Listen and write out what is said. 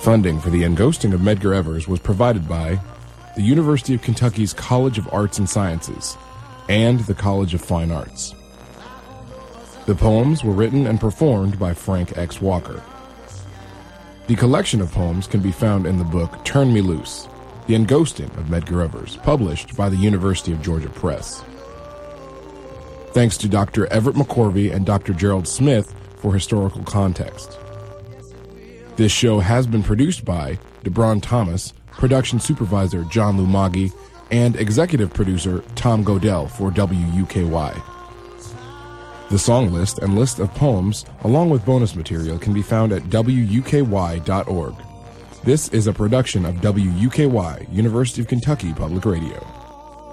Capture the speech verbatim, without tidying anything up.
Funding for the enghosting of Medgar Evers was provided by the University of Kentucky's College of Arts and Sciences and the College of Fine Arts. The poems were written and performed by Frank X. Walker. The collection of poems can be found in the book Turn Me Loose, The Enghosting of Medgar Evers, published by the University of Georgia Press. Thanks to Doctor Everett McCorvey and Doctor Gerald Smith for historical context. This show has been produced by DeBron Thomas, production supervisor John Lumagi, and executive producer Tom Godell for W U K Y. The song list and list of poems, along with bonus material, can be found at W U K Y dot org. This is a production of W U K Y, University of Kentucky Public Radio.